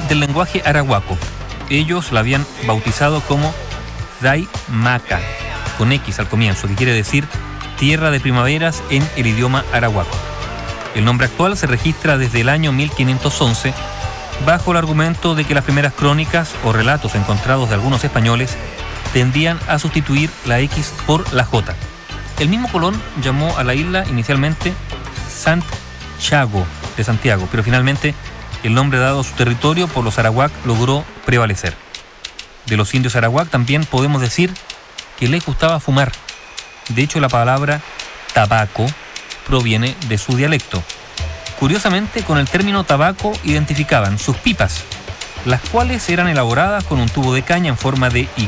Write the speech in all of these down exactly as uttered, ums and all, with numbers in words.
del lenguaje arahuaco. Ellos la habían bautizado como Zaymaca, con X al comienzo, que quiere decir tierra de primaveras en el idioma arahuaco. El nombre actual se registra desde el año mil quinientos once, bajo el argumento de que las primeras crónicas o relatos encontrados de algunos españoles tendían a sustituir la X por la J. El mismo Colón llamó a la isla inicialmente Santiago de Santiago, pero finalmente el nombre dado a su territorio por los arawak logró prevalecer. De los indios arawak también podemos decir que les gustaba fumar. De hecho, la palabra tabaco proviene de su dialecto. Curiosamente, con el término tabaco identificaban sus pipas, las cuales eran elaboradas con un tubo de caña en forma de Y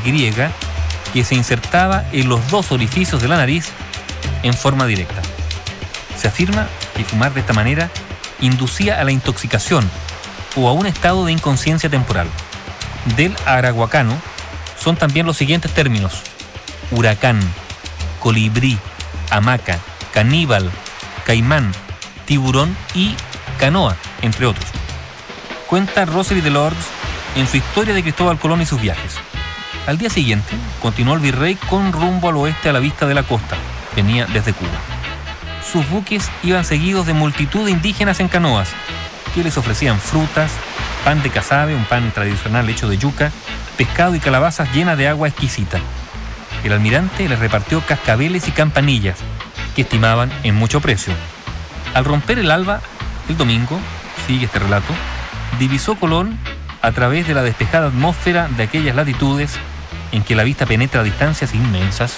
que se insertaba en los dos orificios de la nariz en forma directa. Se afirma que fumar de esta manera inducía a la intoxicación o a un estado de inconsciencia temporal. Del arahuacano son también los siguientes términos: huracán, colibrí, hamaca, caníbal, caimán, tiburón y canoa, entre otros. Cuenta Rosely Delords en su historia de Cristóbal Colón y sus viajes. Al día siguiente, continuó el virrey con rumbo al oeste a la vista de la costa. Venía desde Cuba. Sus buques iban seguidos de multitud de indígenas en canoas, que les ofrecían frutas, pan de casabe, un pan tradicional hecho de yuca, pescado y calabazas llenas de agua exquisita. El almirante les repartió cascabeles y campanillas, que estimaban en mucho precio. Al romper el alba, el domingo, sigue este relato, divisó Colón, a través de la despejada atmósfera de aquellas latitudes en que la vista penetra a distancias inmensas,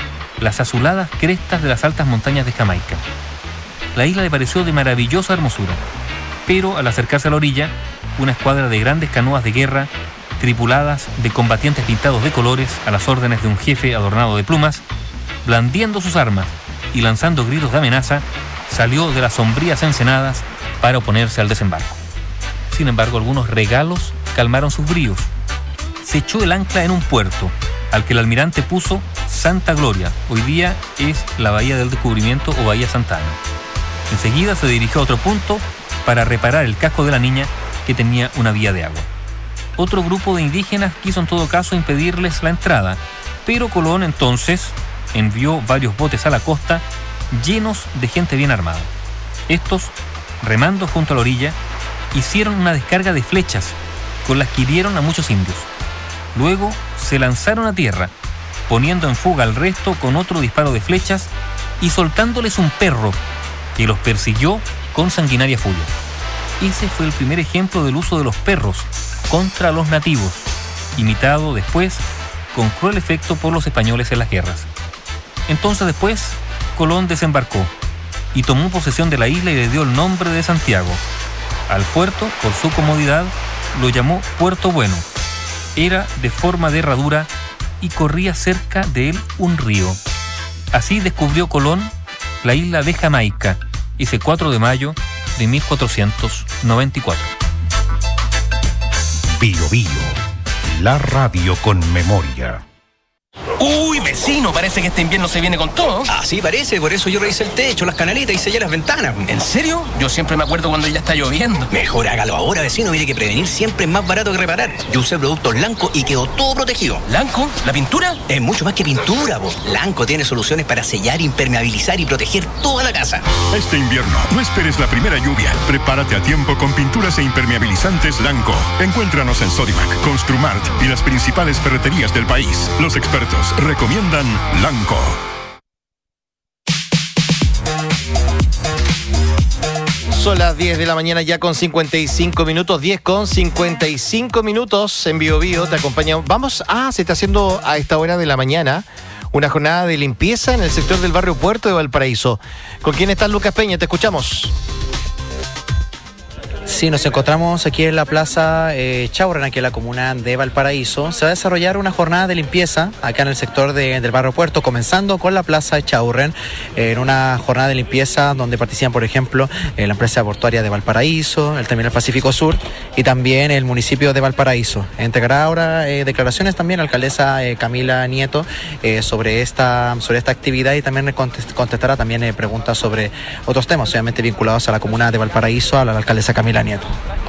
las azuladas crestas de las altas montañas de Jamaica. La isla le pareció de maravillosa hermosura, pero al acercarse a la orilla, una escuadra de grandes canoas de guerra, tripuladas de combatientes pintados de colores a las órdenes de un jefe adornado de plumas, blandiendo sus armas y lanzando gritos de amenaza, salió de las sombrías ensenadas para oponerse al desembarco. Sin embargo, algunos regalos calmaron sus bríos. Se echó el ancla en un puerto, al que el almirante puso Santa Gloria. Hoy día es la Bahía del Descubrimiento o Bahía Santa Ana. Enseguida se dirigió a otro punto para reparar el casco de la Niña, que tenía una vía de agua. Otro grupo de indígenas quiso en todo caso impedirles la entrada, pero Colón entonces envió varios botes a la costa llenos de gente bien armada. Estos, remando junto a la orilla, hicieron una descarga de flechas con las que hirieron a muchos indios. Luego se lanzaron a tierra, poniendo en fuga al resto con otro disparo de flechas y soltándoles un perro que los persiguió con sanguinaria furia. Ese fue el primer ejemplo del uso de los perros contra los nativos, imitado después con cruel efecto por los españoles en las guerras. Entonces después, Colón desembarcó y tomó posesión de la isla y le dio el nombre de Santiago. Al puerto, por su comodidad, lo llamó Puerto Bueno. Era de forma de herradura y corría cerca de él un río. Así descubrió Colón la isla de Jamaica, ese cuatro de mayo de mil cuatrocientos noventa y cuatro. Bio Bio, la radio con memoria. Uy, vecino, parece que este invierno se viene con todo. Ah, sí, parece, por eso yo revisé el techo, las canaletas y sellé las ventanas. ¿En serio? Yo siempre me acuerdo cuando ya está lloviendo. Mejor hágalo ahora, vecino, mire que prevenir siempre es más barato que reparar. Yo usé productos Lanco y quedó todo protegido. ¿Lanco? ¿La pintura? Es mucho más que pintura, po. Lanco tiene soluciones para sellar, impermeabilizar y proteger toda la casa. Este invierno, no esperes la primera lluvia. Prepárate a tiempo con pinturas e impermeabilizantes Lanco. Encuéntranos en Sodimac, Construmart y las principales ferreterías del país. Los expertos recomiendan Lanco. Son las diez de la mañana ya con cincuenta y cinco minutos, diez con cincuenta y cinco minutos en Bio Bio. Te acompañamos. Vamos, ah, se está haciendo a esta hora de la mañana una jornada de limpieza en el sector del barrio Puerto de Valparaíso. ¿Con quién estás, Lucas Peña? Te escuchamos. Sí, nos encontramos aquí en la Plaza eh, Chaurren, aquí en la comuna de Valparaíso. Se va a desarrollar una jornada de limpieza acá en el sector de, del barrio Puerto, comenzando con la Plaza Chaurren, eh, en una jornada de limpieza donde participan, por ejemplo, eh, la empresa portuaria de Valparaíso, el Terminal Pacífico Sur y también el municipio de Valparaíso. Entregará ahora eh, declaraciones también la alcaldesa eh, Camila Nieto eh, sobre, esta, sobre esta actividad y también contest, contestará también eh, preguntas sobre otros temas, obviamente vinculados a la comuna de Valparaíso, a la alcaldesa Camila Nieto.